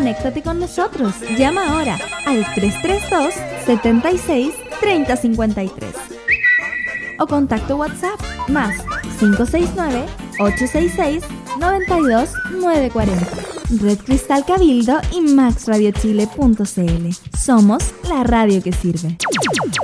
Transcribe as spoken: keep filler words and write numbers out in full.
Conéctate con nosotros. Llama ahora al tres tres dos, siete seis, tres cero cinco tres. O contacto WhatsApp más cinco seis nueve, ocho seis seis, nueve dos nueve cuatro cero. Red Cristal Cabildo y max radio chile punto c l. Somos la radio que sirve.